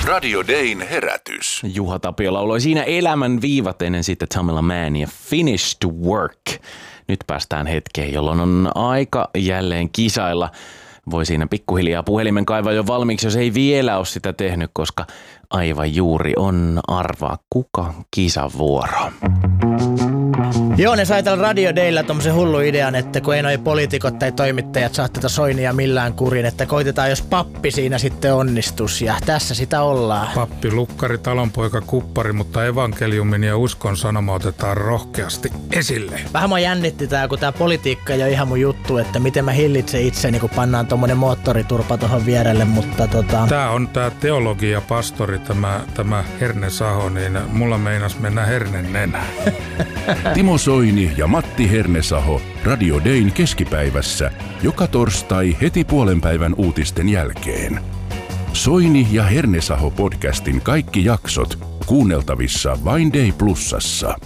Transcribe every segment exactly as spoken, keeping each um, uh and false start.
Radio Dayn herätys. Juha Tapio lauloi siinä elämän viivat ennen sitten Tamela Mann ja Finish to Work. Nyt päästään hetkeen, jolloin on aika jälleen kisailla. Voi siinä pikkuhiljaa puhelimen kaivaa jo valmiiksi, jos ei vielä ole sitä tehnyt, koska aivan juuri on arvaa kuka kisavuoro. Joo, ne sai tällä Radio Daylla tommosen hullu idean, että kun ei noi poliitikot tai toimittajat saa tätä Soinia millään kurin, että koitetaan jos pappi siinä sitten onnistus ja tässä sitä ollaan. Pappi, lukkari, talonpoika, kuppari, mutta evankeliumin ja uskon sanoma otetaan rohkeasti esille. Vähän mua jännitti tää, kun tää politiikka ei ole ihan mun juttu, että miten mä hillitsen itseni, kun pannaan tommonen moottoriturpa tohon vierelle, mutta tota... Tää on tää teologia, pastori, tämä, tämä Herne Saho, niin mulla meinas mennä hernen nenään. Timo Soini ja Matti Hernesaho Radio Dayn keskipäivässä joka torstai heti puolen päivän uutisten jälkeen. Soini ja Hernesaho podcastin kaikki jaksot kuunneltavissa vain Day Plusassa.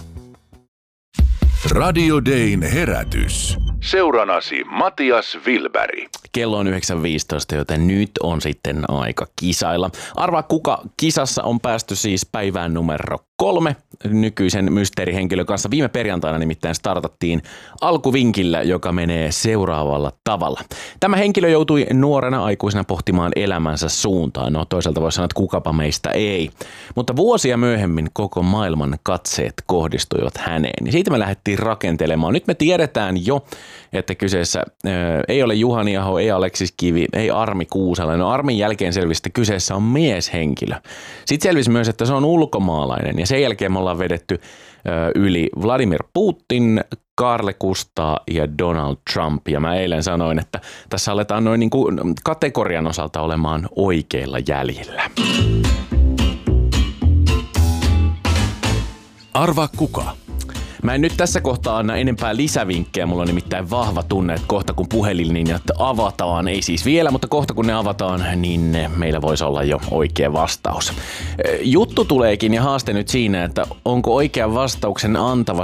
Radio Dayn herätys. Seuranasi Matias Wilberg. Kello on yhdeksän viisitoista, joten nyt on sitten aika kisailla. Arvaa kuka kisassa on päästy siis päivään numero kolme. Nykyisen mysteerihenkilön kanssa viime perjantaina nimittäin startattiin alkuvinkillä, joka menee seuraavalla tavalla. Tämä henkilö joutui nuorena aikuisena pohtimaan elämänsä suuntaan. No toisaalta voisi sanoa, että kukapa meistä ei. Mutta vuosia myöhemmin koko maailman katseet kohdistuivat häneen. Ja siitä me lähdettiin rakentelemaan. Nyt me tiedetään jo, että kyseessä äh, ei ole Juhani Aho, ei Aleksis Kivi, ei Armi Kuusala. No Armin jälkeen selvisi, että kyseessä on mieshenkilö. Sitten selvisi myös, että se on ulkomaalainen ja sen jälkeen me ollaan vedetty ö, yli Vladimir Putin, Karle Kustaa ja Donald Trump. Ja mä eilen sanoin, että tässä aletaan noin niin kuin kategorian osalta olemaan oikeilla jäljillä. Arvaa kuka? Mä en nyt tässä kohtaa anna enempää lisävinkkejä, mulla on nimittäin vahva tunne, että kohta kun puhelinlinjat avataan, ei siis vielä, mutta kohta kun ne avataan, niin meillä voisi olla jo oikea vastaus. Juttu tuleekin ja haaste nyt siinä, että onko oikean vastauksen antava